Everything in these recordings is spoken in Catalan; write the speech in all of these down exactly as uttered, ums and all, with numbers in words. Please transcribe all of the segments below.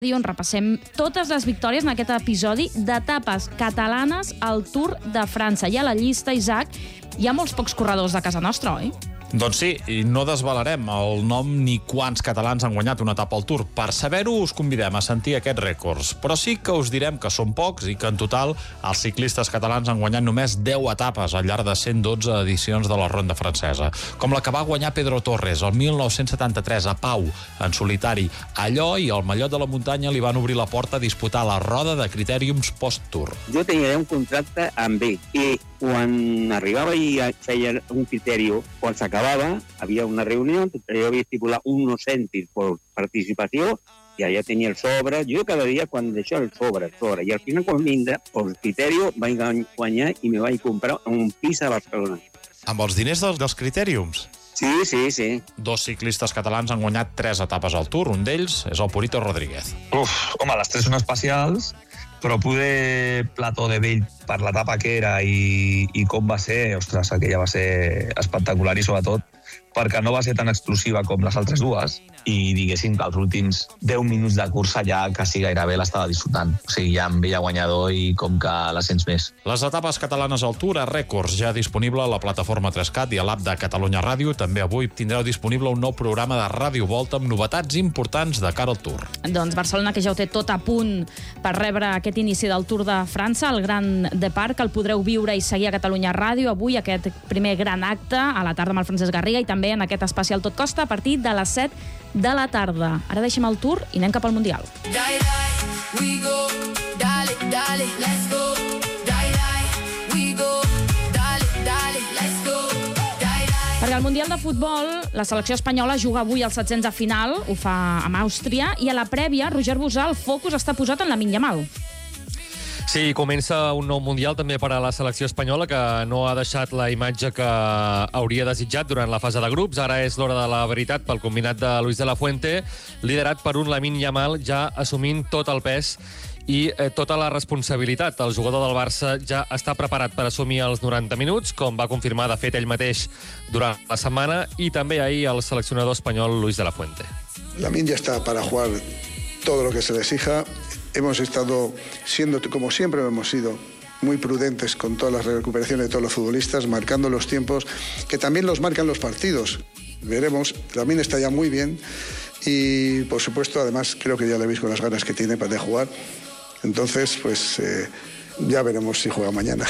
on repassem totes les victòries en aquest episodi d'etapes catalanes al Tour de França. I a la llista, Isaac, hi ha molts pocs corredors de casa nostra, oi? Doncs sí, i no desvelarem el nom ni quants catalans han guanyat una etapa al Tour. Per saber-ho, us convidem a sentir aquests rècords. Però sí que us direm que són pocs i que en total els ciclistes catalans han guanyat només deu etapes al llarg de cent dotze edicions de la Ronda Francesa. Com la que va guanyar Pedro Torres el mil nou-cents setanta-tres a Pau, en solitari. Allò i el Mallot de la Muntanya li van obrir la porta a disputar la roda de critèriums post-Tour. Jo tenia un contracte amb ell i quan arribava i feia un criteri, quan s'acabava, havia una reunió, jo havia estipulat uns cèntims per participació i allà tenia el sobre. Jo cada dia, quan deixava el sobre, el sobre, i al final, quan vindre, el criteri vaig guanyar i me vaig comprar un pis a Barcelona. Amb els diners dels, dels critèriums? Sí, sí, sí. Dos ciclistes catalans han guanyat tres etapes al Tour. Un d'ells és el Purito Rodríguez. Uf, home, les tres són especials, però poder plató de vell per l'etapa que era i, i com va ser, ostres, aquella va ser espectacular i sobretot perquè no va ser tan exclusiva com les altres dues i diguéssim que els últims deu minuts de cursa ja quasi gairebé l'estava disfrutant. O sigui, ja em veia guanyador i com que la sents més. Les etapes catalanes al Tour a rècords, ja disponible a la plataforma tres cat i a l'app de Catalunya Ràdio. També avui tindreu disponible un nou programa de Ràdio Volta amb novetats importants de cara al Tour. Doncs Barcelona, que ja ho té tot a punt per rebre aquest inici del Tour de França, el Gran Depart, que el podreu viure i seguir a Catalunya Ràdio avui, aquest primer gran acte a la tarda amb el Francesc Garriga i també en aquest especial Tot Costa a partir de les set de la tarda. Ara deixem el Tour i anem cap al Mundial. Dale, dale, we go, dale, dale, let's go. Dale, dale, we go, dale, dale, let's go. Dale, dale. Perquè al Mundial de Futbol, la selecció espanyola juga avui als setzents de final, ho fa amb Àustria, i a la prèvia, Roger Busà, el focus està posat en Lamine Yamal. Sí, comença un nou Mundial també per a la selecció espanyola, que no ha deixat la imatge que hauria desitjat durant la fase de grups. Ara és l'hora de la veritat pel combinat de Luis de la Fuente, liderat per un Lamine Yamal ja assumint tot el pes i eh, tota la responsabilitat. El jugador del Barça ja està preparat per assumir els noranta minuts, com va confirmar de fet ell mateix durant la setmana, i també ahir el seleccionador espanyol Luis de la Fuente. Lamine ya está para jugar todo lo que se le exija. Hemos estado siendo, como siempre hemos sido, muy prudentes con todas las recuperaciones de todos los futbolistas, marcando los tiempos, que también los marcan los partidos. Veremos, también está ya muy bien y, por supuesto, además, creo que ya le veis con las ganas que tiene para de jugar. Entonces, pues, eh, ya veremos si juega mañana.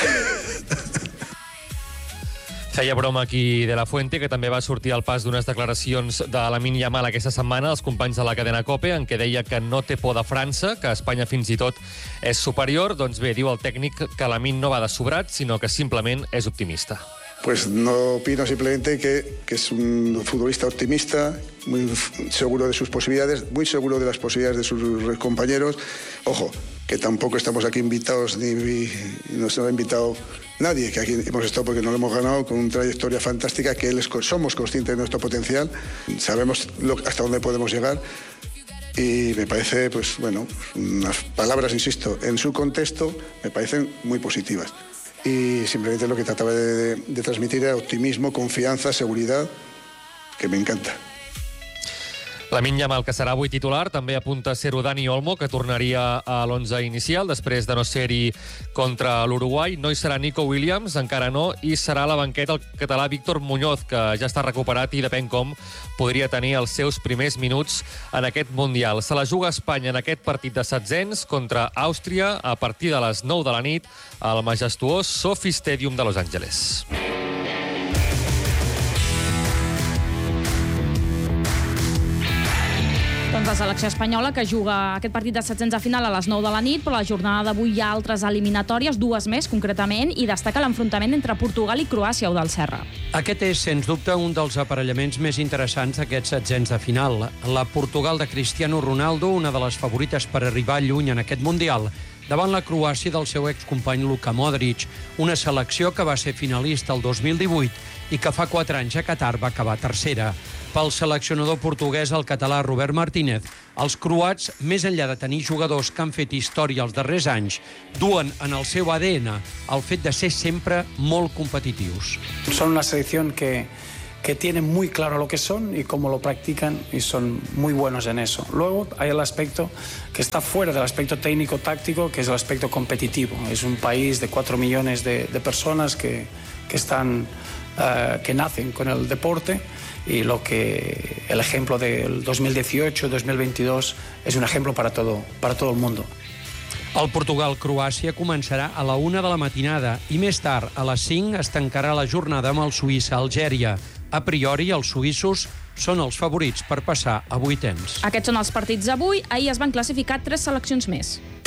Feia broma aquí de la Fuente, que també va sortir al pas d'unes declaracions de Lamine Yamal aquesta setmana als companys de la cadena COPE, en què deia que no té por de França, que Espanya fins i tot és superior. Doncs bé, diu el tècnic que Lamine no va de sobrat, sinó que simplement és optimista. Pues no opino, simplemente que, que es un futbolista optimista, muy seguro de sus posibilidades, muy seguro de las posibilidades de sus compañeros. Ojo, que tampoco estamos aquí invitados, ni, ni nos ha invitado nadie, que aquí hemos estado porque no lo hemos ganado, con una trayectoria fantástica, que él es, somos conscientes de nuestro potencial, sabemos lo, hasta dónde podemos llegar. Y me parece, pues bueno, unas palabras, insisto, en su contexto, me parecen muy positivas. Y simplemente lo que trataba de, de, de transmitir era optimismo, confianza, seguridad, que me encanta. Lamine Yamal, que serà avui titular, també apunta a ser-ho Dani Olmo, que tornaria a l'onze inicial després de no ser-hi contra l'Uruguai. No hi serà Nico Williams, encara no, i serà a la banqueta el català Víctor Muñoz, que ja està recuperat i depèn com podria tenir els seus primers minuts en aquest Mundial. Se la juga Espanya en aquest partit de setzents contra Àustria a partir de les nou de la nit al majestuós Sophie Stadium de Los Angeles. Doncs la selecció espanyola, que juga aquest partit de setzents de final a les nou de la nit, però la jornada d'avui hi ha altres eliminatòries, dues més concretament, i destaca l'enfrontament entre Portugal i Croàcia, o del Serra. Aquest és, sens dubte, un dels aparellaments més interessants d'aquests setzents de final. La Portugal de Cristiano Ronaldo, una de les favorites per arribar lluny en aquest Mundial, davant la Croàcia del seu excompany Luka Modric, una selecció que va ser finalista el dos mil divuit i que fa quatre anys a Qatar va acabar tercera. Pel seleccionador portuguès, el català Robert Martínez, els croats, més enllà de tenir jugadors que han fet història els darrers anys, duen en el seu A D N el fet de ser sempre molt competitius. Són una selecció que que tienen muy claro lo que son y cómo lo practican y son muy buenos en eso. Luego hay el aspecto que está fuera del aspecto técnico-táctico, que es el aspecto competitivo. Es un país de cuatro millones de, de personas que, que, están, uh, que nacen con el deporte y lo que el ejemplo del dos mil dieciocho dos mil veintidós és un ejemplo para todo, para todo el mundo. El Portugal-Croàcia començarà a la una de la matinada i més tard, a les cinc, es tancarà la jornada amb el Suïssa-Algèria. A priori, els suïssos són els favorits per passar a vuitens. Aquests són els partits d'avui. Ahir es van classificar tres seleccions més.